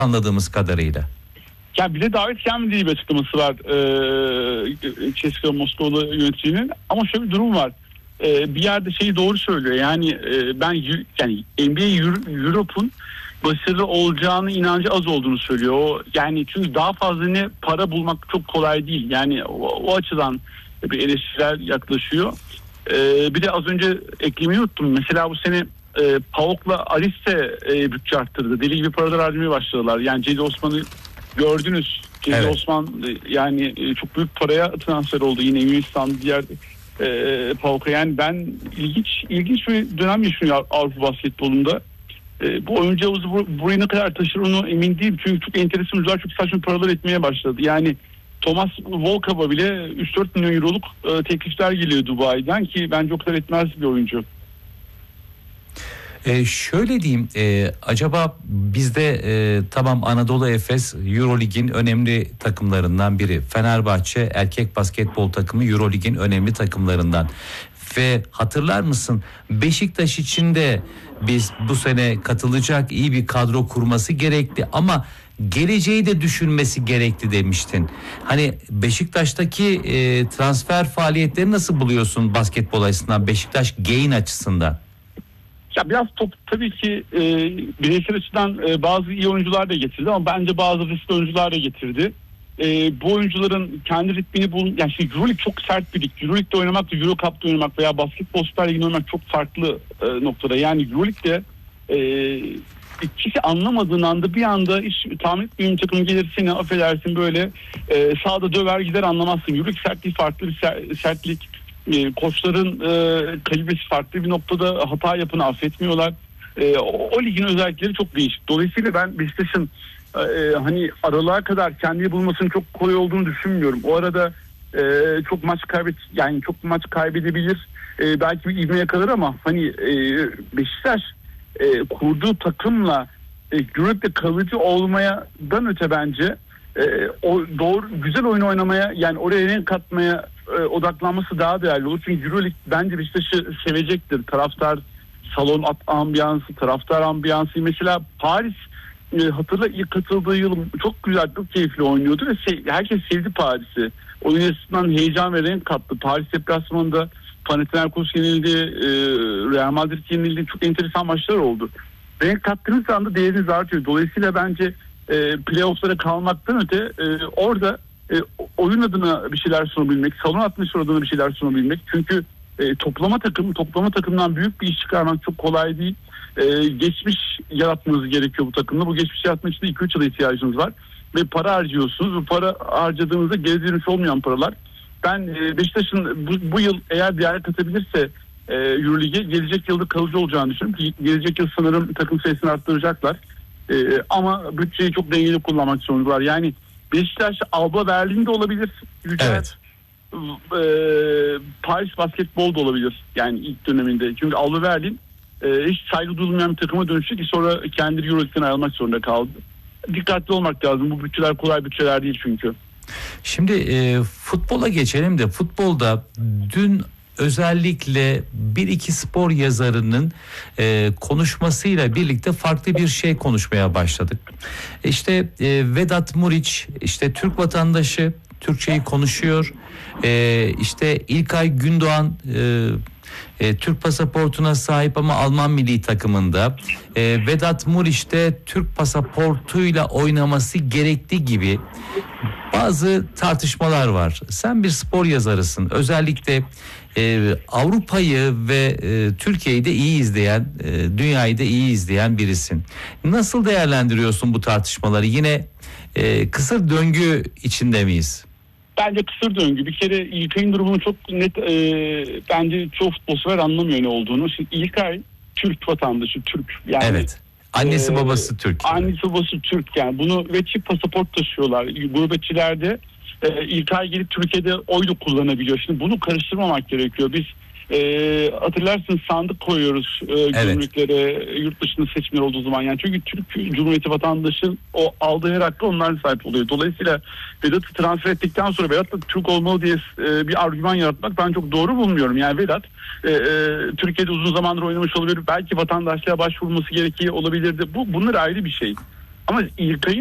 anladığımız kadarıyla. Ya bize davet gelmediği bir açıklaması var CSKA Moskova yöneticinin, ama şöyle bir durum var. Bir yerde şeyi doğru söylüyor. Yani ben yani NBA Europe'un başarılı olacağını inancı az olduğunu söylüyor. O yani çünkü daha fazla ne para bulmak çok kolay değil. Yani o açıdan bir eleştirel yaklaşıyor. Bir de az önce eklemeyi unuttum. Mesela bu sene PAOK'la Aris'te bütçe arttırdı. Deli gibi paralar harcamaya başladılar. Yani Cedi Osman'ı gördünüz. Cedi evet. Osman yani çok büyük paraya transfer oldu. Yine Yunanistan diğer PAOK'a. Yani ben ilginç bir dönem yaşıyor Avrupa basketbolunda. Bu oyuncu havuzu burayı ne kadar taşır onu emin değilim. Çünkü çok enteresan oyuncular çok saçma paralar etmeye başladı. Yani Thomas Volkova bile 3-4 milyon euroluk teklifler geliyor Dubai'den ki bence o kadar etmez bir oyuncu. Şöyle diyeyim, acaba bizde tamam Anadolu Efes Eurolig'in önemli takımlarından biri. Fenerbahçe erkek basketbol takımı Eurolig'in önemli takımlarından. Ve hatırlar mısın, Beşiktaş için de biz bu sene katılacak iyi bir kadro kurması gerekli ama geleceği de düşünmesi gerekli demiştin. Hani Beşiktaş'taki transfer faaliyetleri nasıl buluyorsun basketbol açısından, Beşiktaş gain açısından? Ya biraz tabii ki bireysel açıdan bazı iyi oyuncular da getirdi ama bence bazı riskli oyuncular da getirdi. Bu oyuncuların kendi ritmini yani Euroleague çok sert bir lig. Euroleague'de oynamak, Euro Cup'ta oynamak veya Basketbol Süper Ligi'nde oynamak çok farklı noktada. Yani Euroleague'de ikisi anlamadığın anda bir anda tahmin ettiğin takım gelir seni affedersin böyle sağda döver gider, anlamazsın. Euroleague sertliği farklı bir sertlik. Koçların kalibresi farklı bir noktada, hata yapını affetmiyorlar. O ligin özellikleri çok değişik. Dolayısıyla ben Beşiktaş'ın hani aralığa kadar kendini bulmasının çok kolay olduğunu düşünmüyorum. O arada çok maç kaybedebilir. Belki bir ivme yakalar ama hani Beşiktaş kurduğu takımla Euroleague'de kalıcı olmayadan öte bence o doğru güzel oyun oynamaya, yani oraya renk katmaya odaklanması daha değerli olur. Çünkü Euroleague bence Beşiktaş'ı sevecektir. Taraftar salon ambiyansı, taraftar ambiyansı. Mesela Paris hatırla ilk katıldığı yıl çok güzel, çok keyifli oynuyordu ve herkes sevdi Paris'i. Oyun açısından heyecan ve renk kattı. Paris deplasmanında Panathinaikos yenildi, Real Madrid yenildi. Çok enteresan maçlar oldu. Renk kattığınız anda değeriniz artıyor. Dolayısıyla bence playoff'lara kalmaktan öte orada oyun adına bir şeyler sunabilmek, salon atmosferi adına bir şeyler sunabilmek. Çünkü toplama takımdan büyük bir iş çıkarmak çok kolay değil. Geçmiş yaratmanız gerekiyor bu takımda. Bu geçmiş yaratmak için 2-3 yıla ihtiyacınız var. Ve para harcıyorsunuz. Bu para harcadığınızda geri dönüş olmayan paralar. Ben Beşiktaş'ın bu yıl eğer değer katabilirse Euroleague'e gelecek yılda kalıcı olacağını düşünüyorum. Gelecek yıl sanırım takım sayısını arttıracaklar. Ama bütçeyi çok dengeli kullanmak zorundalar. Yani Beşiktaş Alba Berlin'de olabilir. Evet. Paris Basketbol da olabilir. Yani ilk döneminde. Çünkü Alba Berlin hiç saygı duyulmayan bir takıma dönüştü ki sonra kendi Euroleague'den ayrılmak zorunda kaldı. Dikkatli olmak lazım. Bu bütçeler kolay bütçeler değil çünkü. Şimdi futbola geçelim de futbolda dün özellikle bir iki spor yazarının konuşmasıyla birlikte farklı bir şey konuşmaya başladık. İşte Vedat Muriç, işte Türk vatandaşı, Türkçeyi konuşuyor. İşte İlkay Gündoğan Türk pasaportuna sahip ama Alman milli takımında. Vedat Muriç de Türk pasaportuyla oynaması gerektiği gibi bazı tartışmalar var. Sen bir spor yazarısın. Özellikle Avrupa'yı ve Türkiye'yi de iyi izleyen, dünyayı da iyi izleyen birisin. Nasıl değerlendiriyorsun bu tartışmaları? Yine kısır döngü içinde miyiz? Bence kısır döngü. Bir kere İlkay'ın durumunu çok net bence çoğu futbol sever anlamıyor ne olduğunu. Şimdi İlkay Türk vatandaşı, Türk. Yani, evet. Annesi babası Türk. Annesi babası Türk yani. Bunu ve çift pasaport taşıyorlar. Gurbetçilerde İlkay gelip Türkiye'de oy da kullanabiliyor. Şimdi bunu karıştırmamak gerekiyor. Biz hatırlarsınız sandık koyuyoruz gümrüklere, yurt dışında seçimler olduğu zaman. Yani çünkü Türk Cumhuriyeti vatandaşı o aldığı her hakkı onlar sahip oluyor. Dolayısıyla Vedat'ı transfer ettikten sonra Vedat da Türk olmalı diye bir argüman yaratmak ben çok doğru bulmuyorum. Yani Vedat Türkiye'de uzun zamandır oynamış olabilir. Belki vatandaşlığa başvurması gerekiyor olabilirdi. Bunlar ayrı bir şey. Ama İlkay'ın